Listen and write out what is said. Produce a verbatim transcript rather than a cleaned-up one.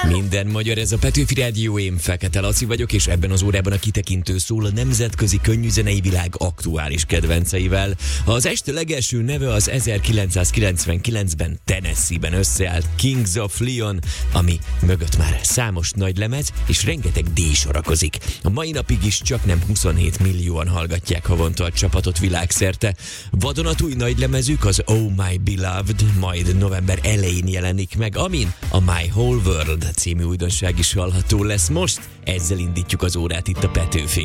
Minden magyar, ez a Petőfi Rádió, én Fekete Laci vagyok, és ebben az órában a kitekintő szól a nemzetközi könnyűzenei világ aktuális kedvenceivel. Az este legelső neve az ezerkilencszázkilencvenkilencben Tennessee-ben összeállt Kings of Leon, ami mögött már számos nagy lemez és rengeteg díj sorakozik. A mai napig is csak nem huszonhét millióan hallgatják havonta a csapatot világszerte. Vadonatúj nagy lemezük, az Oh My Beloved, majd november elején jelenik meg, amin a My Whole World című újdonság is hallható lesz most. Ezzel indítjuk az órát itt a Petőfén.